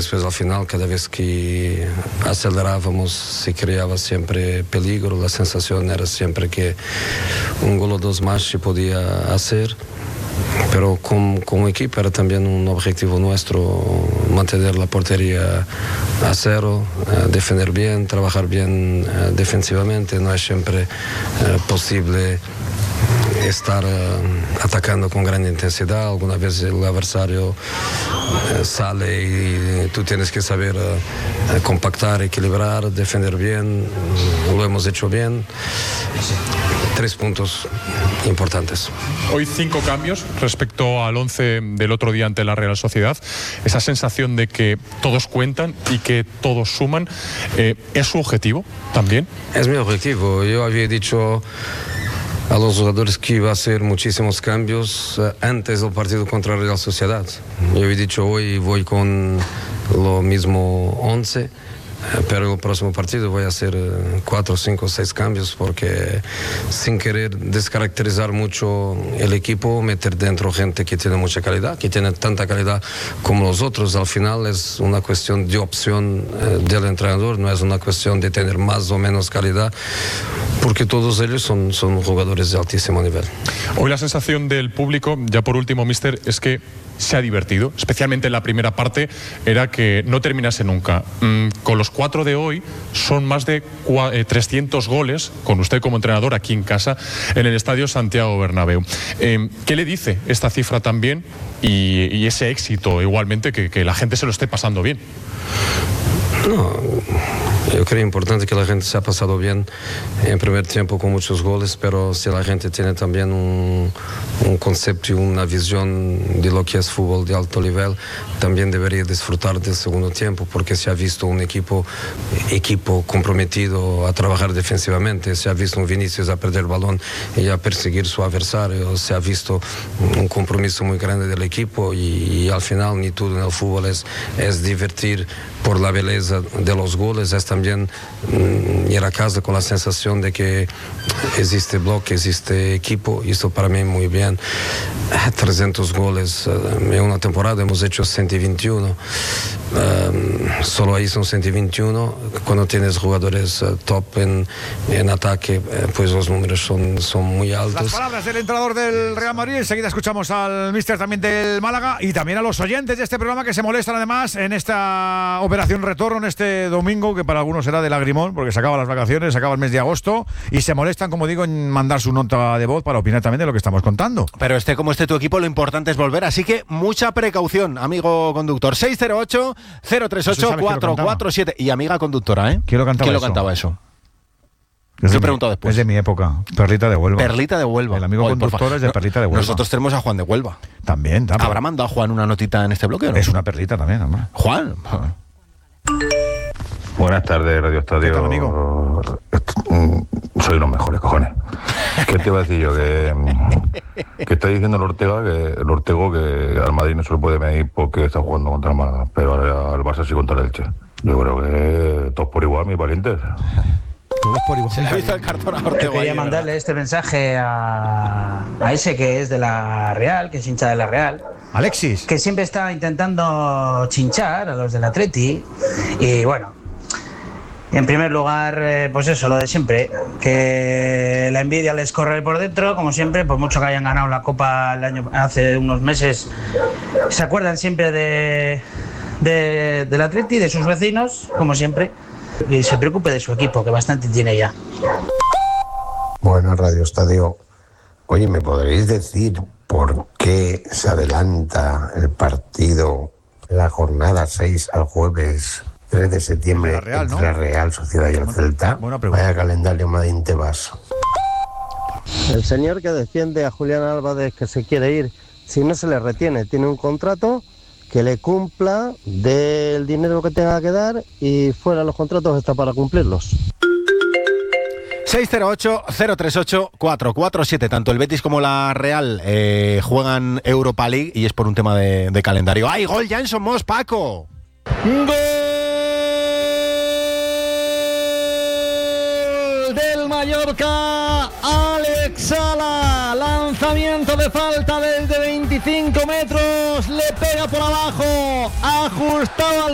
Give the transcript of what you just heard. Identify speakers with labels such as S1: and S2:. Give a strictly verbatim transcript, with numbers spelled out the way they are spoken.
S1: después al final, cada vez que acelerábamos, se creaba siempre peligro. La sensación era siempre que un gol o dos más se podía hacer. Pero como, como equipo era también un objetivo nuestro mantener la portería a cero, eh, defender bien, trabajar bien eh, defensivamente. No es siempre eh, posible estar uh, atacando con gran intensidad. Alguna vez el adversario uh, sale y tú tienes que saber uh, compactar, equilibrar, defender bien. Uh, lo hemos hecho bien. Tres puntos importantes.
S2: Hoy cinco cambios respecto al once del otro día ante la Real Sociedad. Esa sensación de que todos cuentan y que todos suman, eh, ¿es su objetivo también?
S1: Es mi objetivo. Yo había dicho a los jugadores que iba a hacer muchísimos cambios uh, antes del partido contra la Real Sociedad. Yo he dicho hoy voy con lo mismo once, uh, pero el próximo partido voy a hacer uh, cuatro, cinco, seis cambios porque sin querer descaracterizar mucho el equipo, meter dentro gente que tiene mucha calidad, que tiene tanta calidad como los otros. Al final es una cuestión de opción uh, del entrenador, no es una cuestión de tener más o menos calidad, porque todos ellos son, son jugadores de altísimo nivel.
S2: Hoy la sensación del público, ya por último, míster, es que se ha divertido, especialmente en la primera parte, era que no terminase nunca. Mm, con los cuatro de hoy son más de trescientos goles, con usted como entrenador aquí en casa, en el Estadio Santiago Bernabéu. Eh, ¿Qué le dice esta cifra también y, y ese éxito igualmente, que, que la gente se lo esté pasando bien?
S1: No, yo creo importante que la gente se ha pasado bien en primer tiempo con muchos goles, pero si la gente tiene también un, un concepto y una visión de lo que es fútbol de alto nivel, también debería disfrutar del segundo tiempo, porque se ha visto un equipo, equipo comprometido a trabajar defensivamente, se ha visto un Vinicius a perder el balón y a perseguir su adversario, se ha visto un compromiso muy grande del equipo y, y al final ni todo en el fútbol es, es divertir por la belleza de los goles, es también mm, ir a casa con la sensación de que existe bloque, existe equipo, y esto para mí muy bien. trescientos goles uh, en una temporada, hemos hecho ciento veintiuno, uh, solo ahí son ciento veintiuno. Cuando tienes jugadores uh, top en, en ataque, uh, pues los números son, son muy altos.
S3: Las palabras del entrenador del Real Madrid. Enseguida escuchamos al míster también del Málaga y también a los oyentes de este programa que se molestan además en esta operación retorno en este domingo, que para algunos será de lagrimón porque se acaban las vacaciones, se acaba el mes de agosto y se molestan, como digo, en mandar su nota de voz para opinar también de lo que estamos contando.
S4: Pero esté como esté tu equipo, lo importante es volver, así que mucha precaución, amigo conductor. Seis cero ocho, cero tres ocho, cuatro cuatro siete. Y amiga conductora, ¿eh?
S3: ¿Quién lo cantaba
S4: ¿Quién
S3: eso?
S4: lo cantaba eso?
S3: Es
S4: Te he
S3: mi,
S4: preguntado después.
S3: Es de mi época. Perlita de Huelva.
S4: Perlita de Huelva.
S3: El amigo
S4: Oye,
S3: conductor es de Perlita de Huelva.
S4: Nosotros tenemos a Juan de Huelva.
S3: También, también.
S4: ¿Habrá mandado a Juan una notita en este bloque o no?
S3: Es una perlita también, hombre.
S4: Juan.
S5: Buenas tardes, Radio Estadio.
S3: ¿Qué tal, amigo?
S5: Soy los mejores, cojones. ¿Qué te iba a decir yo? Que, que está diciendo el Ortega, que el Ortego, que al Madrid no se lo puede medir porque está jugando contra el Málaga, pero al, al Barça sí contra el Elche. Yo creo que todos por igual, mis valientes.
S3: Todos por igual.
S4: Se le ha visto el cartón a Ortega.
S6: Yo quería mandarle este mensaje a, a ese que es de la Real, que es hincha de la Real.
S3: Alexis.
S6: Que siempre está intentando chinchar a los del Atleti. Y bueno, en primer lugar, eh, pues eso, lo de siempre. Que la envidia les corre por dentro, como siempre, por mucho que hayan ganado la Copa el año, hace unos meses. Se acuerdan siempre de, de, del Atleti, de sus vecinos, como siempre. Y se preocupe de su equipo, que bastante tiene ya.
S7: Bueno, Radio Estadio, oye, ¿me podréis decir por qué se adelanta el partido, la jornada seis al jueves tres de septiembre,
S3: La Real, ¿no?
S7: entre la Real Sociedad y el Celta?
S3: Buena pregunta.
S7: Vaya calendario Madín Tebas.
S8: El señor que defiende a Julián Álvarez, que se quiere ir, si no se le retiene, tiene un contrato, que le cumpla, dé el dinero que tenga que dar y fuera los contratos está para cumplirlos.
S4: seis cero ocho, cero tres ocho, cuatro cuatro siete. Tanto el Betis como la Real eh, juegan Europa League y es por un tema de, de calendario. ¡Ay, gol ya en Somos, Paco! ¡Gol del Mallorca! Alex Sala, lanzamiento de falta desde veinticinco metros, le pega por abajo, ajustado al